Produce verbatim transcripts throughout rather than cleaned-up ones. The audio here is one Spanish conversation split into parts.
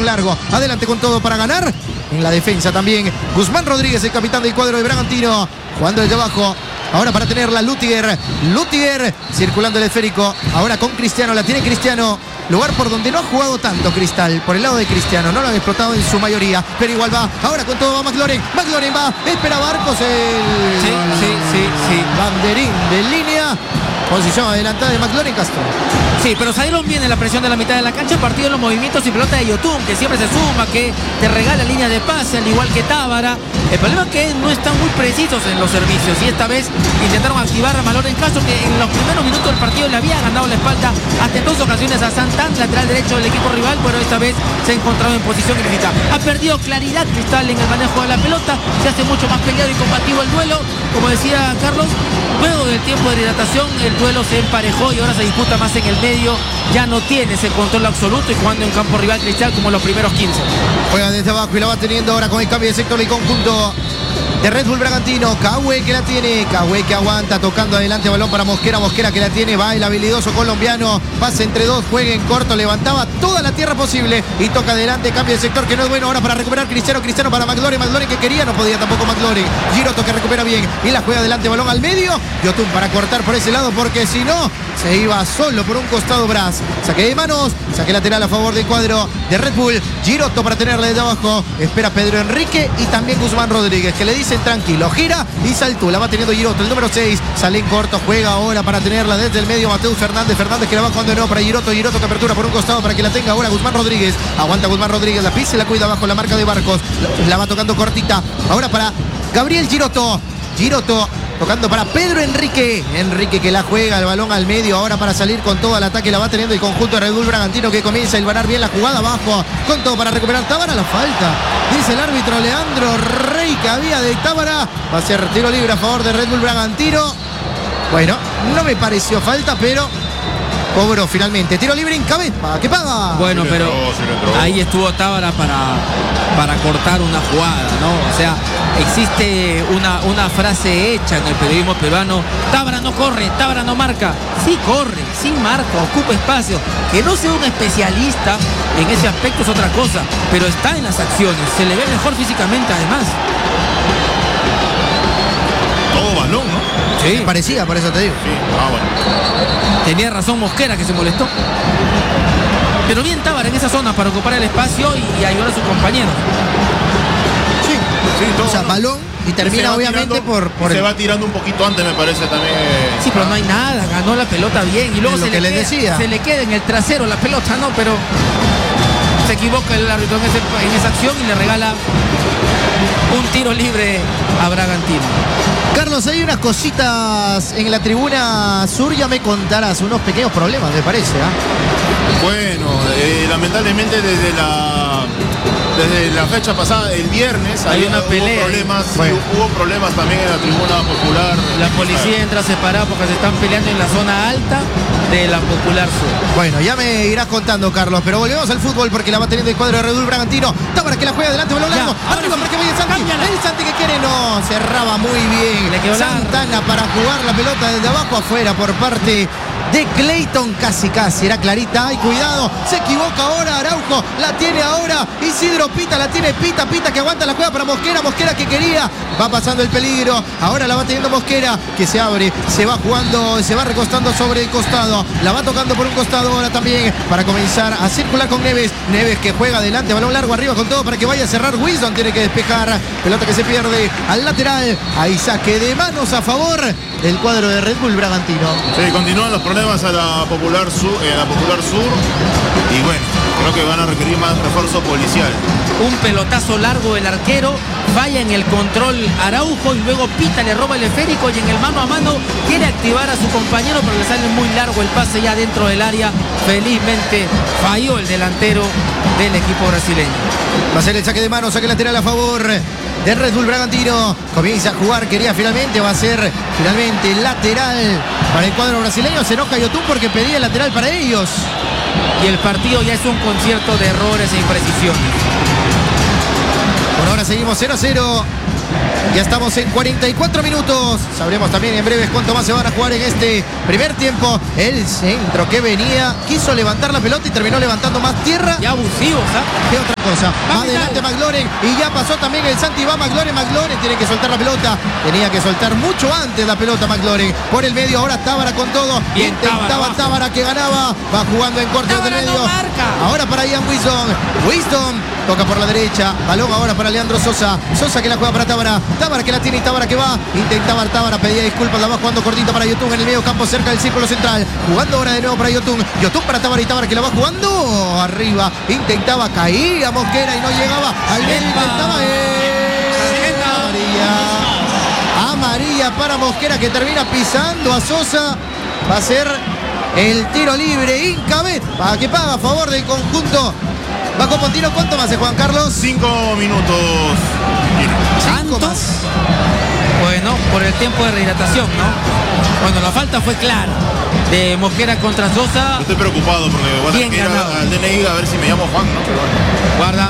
balón largo. Adelante con todo para ganar. En la defensa también Guzmán Rodríguez, el capitán del cuadro de Bragantino, jugando desde abajo. Ahora para tenerla Lutiger. Lutiger circulando el esférico. Ahora con Cristiano. La tiene Cristiano. Lugar por donde no ha jugado tanto Cristal. Por el lado de Cristiano. No lo han explotado en su mayoría. Pero igual va. Ahora con todo va McLaurin. McLaurin va. Espera Barcos. El sí, sí, sí, sí. banderín de línea. Posición adelantada de McLaurin Castro. Sí, pero salieron bien en la presión de la mitad de la cancha. Partido en los movimientos y pelota de Yotun, que siempre se suma, que te regala línea de pase, al igual que Tábara. El problema es que no están muy precisos en los servicios. Y esta vez intentaron activar a McLaurin Castro, que en los primeros minutos del partido le había ganado la espalda hasta en dos ocasiones a Santán, lateral derecho del equipo rival, pero esta vez se ha encontrado en posición crítica. Ha perdido claridad Cristal en el manejo de la pelota. Se hace mucho más peleado y combativo el duelo. Como decía Carlos, luego del tiempo de hidratación, el duelo se emparejó y ahora se disputa más en el medio. Ya no tiene ese control absoluto y jugando en campo rival Cristal como los primeros quince. Juega desde abajo y la va teniendo ahora con el cambio de sector y conjunto de Red Bull Bragantino. Cahue que la tiene, Cahue que aguanta, tocando adelante, balón para Mosquera, Mosquera que la tiene, va el habilidoso colombiano, pase entre dos, juega en corto, levantaba toda la tierra posible y toca adelante, cambio de sector que no es bueno, ahora para recuperar Cristiano, Cristiano para McLaurin, McLaurin que quería, no podía tampoco McLaurin, Giroto que recupera bien y la juega adelante, balón al medio, Yotun para cortar por ese lado porque si no, se iba solo por un costado Braz, saque de manos, saque lateral a favor del cuadro de Red Bull, Giroto para tenerle de abajo, espera Pedro Enrique y también Guzmán Rodríguez que le dicen tranquilo, gira y saltó, la va teniendo Giroto, el número seis, sale en corto, juega ahora para tenerla desde el medio Mateus Fernández, Fernández que la va jugando de nuevo para Giroto, Giroto que apertura por un costado para que la tenga ahora Guzmán Rodríguez, aguanta Guzmán Rodríguez, la pisa y la cuida bajo la marca de Barcos, la, la va tocando cortita, ahora para Gabriel Giroto, Giroto tocando para Pedro Enrique, Enrique que la juega, el balón al medio, ahora para salir con todo el ataque, la va teniendo el conjunto de Red Bull Bragantino que comienza a hilvanar bien la jugada abajo, con todo para recuperar Tábara, la falta, dice el árbitro Leandro Rey que había de Tábara, va a ser tiro libre a favor de Red Bull Bragantino, bueno, no me pareció falta, pero cobró finalmente, tiro libre en cabeza, ¿qué paga? Bueno, sí pero entró, sí entró. ahí estuvo Tábara para, para cortar una jugada, ¿no? O sea, existe una, una frase hecha en el periodismo peruano, Tábara no corre, Tábara no marca. Sí corre, sí marca, ocupa espacio. Que no sea un especialista en ese aspecto es otra cosa, pero está en las acciones, se le ve mejor físicamente además. Todo balón, ¿no? Sí, Parecía, por eso te digo. Sí, ah, bueno. tenía razón Mosquera que se molestó. Pero bien Tábara en esa zona para ocupar el espacio y, y ayudar a sus compañeros. Sí, Sí, todo, o sea, ¿no? balón y termina se obviamente tirando, por, por se el... va tirando un poquito antes, me parece también. eh, Sí, pero no hay nada, ganó la pelota bien y luego Es lo se que le, les queda, decía. se le queda en el trasero la pelota, ¿no? Pero se equivoca el árbitro en, ese, en esa acción y le regala un tiro libre a Bragantino. Carlos, hay unas cositas en la tribuna sur, ya me contarás, unos pequeños problemas, me parece, ¿eh? Bueno, eh, lamentablemente desde la desde la fecha pasada, el viernes, Hay ahí una hubo pelea. problemas, sí, Bueno. hubo problemas también en la tribuna popular. La policía entra separada porque se están peleando en la zona alta de la Popular Sur. Bueno, ya me irás contando, Carlos, pero volvemos al fútbol porque la va teniendo el cuadro de Red Bull Bragantino. Tábara que la juega adelante, balón Ya, largo. ahora Arriba sí. para que vaya el Santi. Cámbiala. El Santi que quiere, no, cerraba muy bien. Le quedó largo. Santana para jugar la pelota desde abajo afuera por parte de Clayton, casi casi, era clarita. Ay, cuidado, se equivoca ahora Araujo, la tiene ahora Isidro Pita, la tiene Pita, Pita que aguanta la juega para Mosquera, Mosquera que quería, va pasando el peligro, ahora la va teniendo Mosquera, que se abre, se va jugando, se va recostando sobre el costado, la va tocando por un costado ahora también, para comenzar a circular con Neves, Neves que juega adelante, balón largo arriba con todo para que vaya a cerrar, Wilson tiene que despejar, pelota que se pierde al lateral, ahí saque de manos a favor del cuadro de Red Bull Bragantino. Sí, continúan los problemas a la Popular Sur, eh, a la Popular Sur y bueno, creo que van a requerir más refuerzo policial. Un pelotazo largo del arquero, falla en el control Araujo y luego Pita le roba el esférico y en el mano a mano quiere activar a su compañero pero le sale muy largo el pase ya dentro del área. Felizmente falló el delantero del equipo brasileño. Va a ser el saque de mano, saque lateral a favor de Red Bull Bragantino. Comienza a jugar, quería finalmente, va a ser finalmente lateral para el cuadro brasileño. Se enoja Yotun porque pedía el lateral para ellos. Y el partido ya es un concierto de errores e imprecisiones. Por ahora seguimos cero a cero Ya estamos en cuarenta y cuatro minutos. Sabremos también en breves cuánto más se van a jugar en este primer tiempo. El centro que venía, quiso levantar la pelota y terminó levantando más tierra. Ya abusivos, ¿ah? ¿Qué otra cosa? Va Va adelante Vidal. McLaurin y ya pasó también el Santi. Va McLaurin, McLaurin tiene que soltar la pelota. Tenía que soltar mucho antes la pelota McLaurin. Por el medio ahora Tábara con todo. Bien, Intentaba Tábara, Tábara que ganaba. Va jugando en corto del Tábara no medio. marca. Ahora para Ian Wisdom. Wisdom toca por la derecha. Balón ahora para Leandro Sosa. Sosa que la juega para Tábara. Tábara que la tiene y Tábara que va. Intentaba Tábara, pedía disculpas. La va jugando cortito para Yotun en el medio campo cerca del círculo central. Jugando ahora de nuevo para Yotun. Yotun para Tábara y Tábara que la va jugando arriba. Intentaba, caía Mosquera y no llegaba al medio. Epa. Intentaba. Eh, amarilla. Amarilla para Mosquera que termina pisando a Sosa. Va a ser el tiro libre. Incabet. Para que paga a favor del conjunto. Bajo Pontino, ¿cuánto más de Juan Carlos? Cinco minutos. Cinco ¿Tantos? más. Bueno, por el tiempo de rehidratación, ¿no? Bueno, la falta fue clara. De Mosquera contra Sosa. Yo estoy preocupado porque voy a tener Bien que ir ganado. a- al D N I a ver si me llamo Juan, ¿no? Pero bueno. Guarda.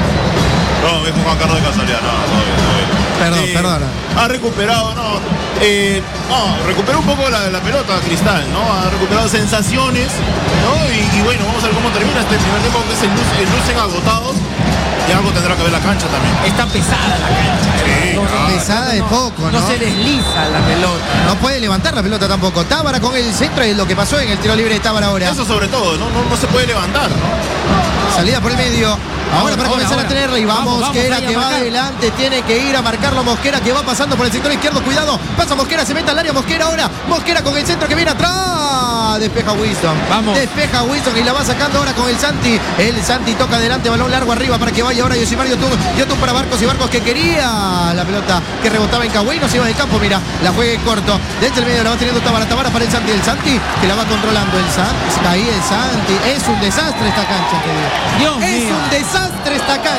No, me dijo Juan Carlos de casualidad, no, todo bien, todo bien. Perdón, Eh, perdona. Ha recuperado, no, eh, no, recuperó un poco la, la pelota Cristal, ¿no? Ha recuperado sensaciones, ¿no? Y, y bueno, vamos a ver cómo termina este primer tiempo que se luce- lucen agotados. Y algo tendrá que ver la cancha también. Está pesada la cancha. Sí, No, no, claro. Pesada de poco, ¿no? No se desliza la pelota. No puede levantar la pelota tampoco. Tábara con el centro es lo que pasó en el tiro libre de Tábara ahora. Eso sobre todo, ¿no? No, no se puede levantar, ¿no? Salida por el medio. Ahora, Ahora, para ahora, comenzar ahora. a tenerla y va Vamos, vamos, Mosquera ahí a que va marcar. adelante, tiene que ir a marcarlo Mosquera que va pasando por el sector izquierdo, cuidado, pasa Mosquera, se mete al área Mosquera ahora, Mosquera con el centro que viene atrás, despeja Winston, Vamos. despeja Winston y la va sacando ahora con el Santi, el Santi toca adelante, balón largo arriba para que vaya ahora Yosimar Yotun, Yotun para Barcos y Barcos que quería la pelota que rebotaba en Cahuey, no se iba del campo, mira, la juega en corto, desde el medio la va teniendo Tábara, Tábara para el Santi, el Santi que la va controlando, el Santi, ahí el Santi, es un desastre esta cancha, te digo. Dios Es mío. un desastre esta cancha.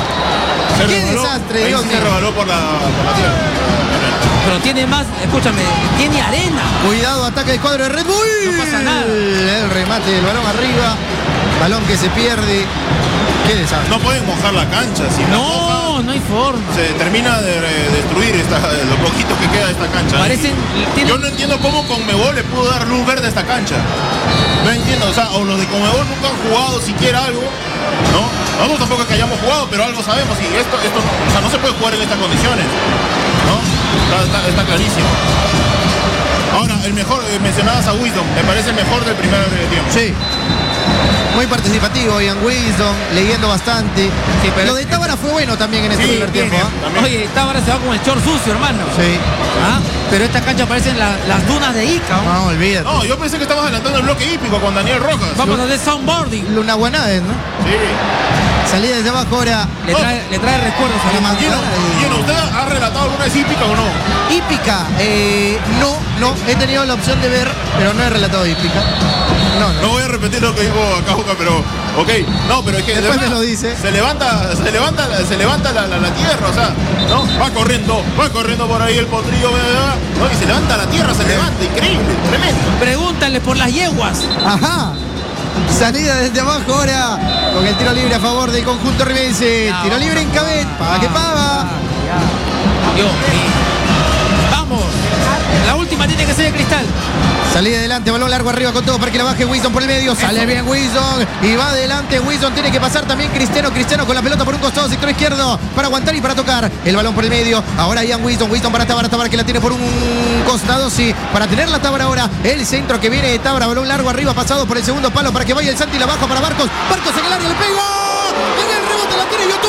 Se ¡Qué resbaló, desastre, ahí Dios sí mío! se rebaló por la, por la tierra. Pero tiene más, escúchame, tiene arena. Cuidado, ataque de cuadro de Red Bull. No pasa nada. El remate del balón arriba. Balón que se pierde. Qué desastre. No pueden mojar la cancha, si la mojan, No, no hay forma. se termina de eh, destruir esta, lo poquito que queda de esta cancha. Parecen, tienen- Yo no entiendo cómo Conmebol le pudo dar luz verde a esta cancha. No entiendo, o sea, o los de Conmebol nunca han jugado siquiera algo, ¿no? Nosotros tampoco es que hayamos jugado, pero algo sabemos y esto, esto no, o sea, no se puede jugar en estas condiciones, ¿no? Está, está- está clarísimo. Ahora, el mejor, eh, mencionabas a Wisdom, me parece el mejor del primer eh, tiempo. Sí. Muy participativo, Ian Wisdom, leyendo bastante. Sí, pero- Lo de Tábara fue bueno también en este Sí, primer bien, tiempo. bien. ¿ah? También. Oye, Tábara se va con el short sucio, hermano. Sí. ¿Ah? Pero esta cancha parecen la- las dunas de Ica. ¿no? No, olvídate. No, yo pensé que estabas adelantando el bloque hípico con Daniel Rojas. Vamos a hacer soundboarding. Luna Guanades, ¿no? Sí. Salida desde abajo ahora. Le trae, le trae recuerdos a la Gino, Gino, Gino, ¿usted ha relatado alguna vez hípica o no? Hípica. Eh, no, no. He tenido la opción de ver, pero no he relatado hípica. No, no. No voy a repetir lo que dijo acá Juca, pero ok, no, pero es que de Después verdad, me lo dice. Se levanta, se levanta, se levanta la, la- la tierra, o sea, ¿no? Va corriendo, va corriendo por ahí el potrillo, bla, bla, bla, ¿no? Y se levanta la tierra, se levanta, increíble, tremendo. Pregúntale por las yeguas. Ajá. Salida desde abajo ahora con el tiro libre a favor del conjunto ribense. Ya, Tiro libre en Cabet. Paga que paga. Dios mío. Vamos. La última tiene que ser de Cristal. Salida adelante, balón largo arriba con todo para que la baje Wilson por el medio. Sale bien Wilson y va adelante Wilson. Tiene que pasar también Cristiano. Cristiano con la pelota por un costado, sector izquierdo para aguantar y para tocar. El balón por el medio. Ahora Ian Wilson. Wilson para Tábara. Tábara que la tiene por un costado, sí. Para tener la Tábara ahora. El centro que viene de Tábara. Balón largo arriba pasado por el segundo palo para que vaya el Santi y la baja para Barcos. Barcos en el área, le pegó. En el rebote la tiene YouTube.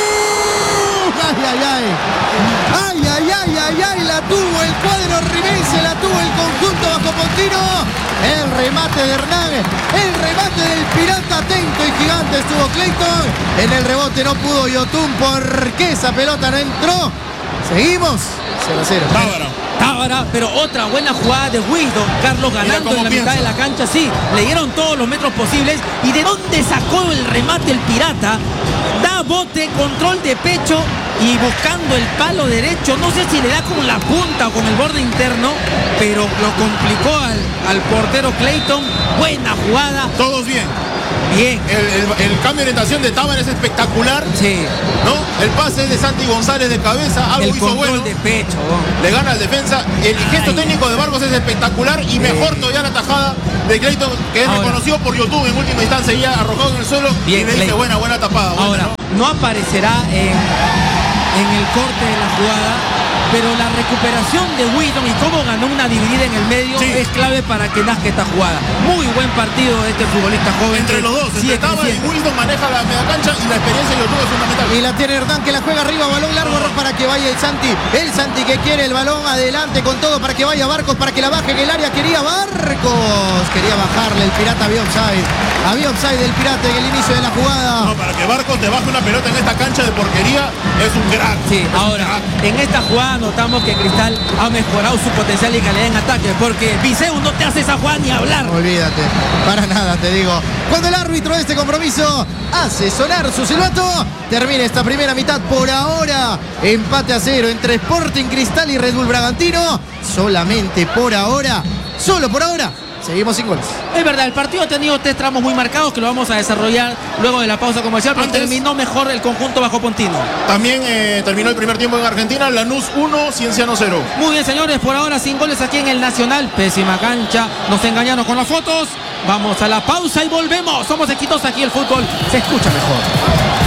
Ay, ay, ay. Ay, ay, ay, ay, ay. La tuvo el cuadro ribense. La tuvo el conjunto bajo Pontino. El remate de Hernán. El remate del pirata atento y gigante estuvo Clayton. En el rebote no pudo Yotun porque esa pelota no entró. Seguimos. cero a cero. Tábara. Tábara, pero otra buena jugada de Wisdom. Carlos ganando cómo en la piensa. mitad de la cancha, sí. Le dieron todos los metros posibles. ¿Y de dónde sacó el remate el pirata? Da bote, control de pecho y buscando el palo derecho. No sé si le da con la punta o con el borde interno, pero lo complicó al, al portero Clayton. Buena jugada. Todos bien. Bien. El, el- el cambio de orientación de Tábara es espectacular, Sí. ¿no? El pase de Santi González de cabeza, algo El hizo control bueno. de pecho. Le gana al defensa. El gesto Ay. técnico de Barcos es espectacular y mejor todavía la tajada de Clayton, que es Ahora. reconocido por YouTube en última instancia, ya arrojado en el suelo. Bien, y le dice Clayton. buena, buena tapada. buena, Ahora, ¿no? no aparecerá en, en el corte de la jugada, pero la recuperación de Wisdom y cómo ganó una dividida en el medio Sí. es clave para que nazca esta jugada. Muy buen partido de este futbolista joven. Entre que los dos, sigue entre Tábara y creciendo. Wilson maneja la media cancha y la experiencia de YouTube es fundamental. Y la tiene Hernán, que la juega arriba, balón largo para que vaya el Santi. El Santi que quiere el balón adelante con todo para que vaya Barcos, para que la baje en el área. Quería Barcos, quería bajarle. El Pirata había offside. Había offside del Pirata en el inicio de la jugada. No, para que Barcos te baje una pelota en esta cancha de porquería es un crack. Sí, Es un ahora, crack. en esta jugada notamos que Cristal ha mejorado su potencial y calidad en ataque, porque Viseu no te hace esa jugada ni hablar. Olvídate, para nada te digo. Cuando el árbitro de este compromiso hace sonar su silbato, termina esta primera mitad por ahora. Empate a cero entre Sporting Cristal y Red Bull Bragantino. Solamente por ahora, solo por ahora, seguimos sin goles. Es verdad, el partido ha tenido tres tramos muy marcados que lo vamos a desarrollar luego de la pausa comercial, pero Antes- terminó mejor el conjunto bajo Pontino. También eh, terminó el primer tiempo en Argentina, Lanús uno, Cienciano cero. Muy bien, señores, por ahora sin goles aquí en el Nacional. Pésima cancha, nos engañaron con las fotos. Vamos a la pausa y volvemos. Somos exitosos aquí, el fútbol se escucha mejor.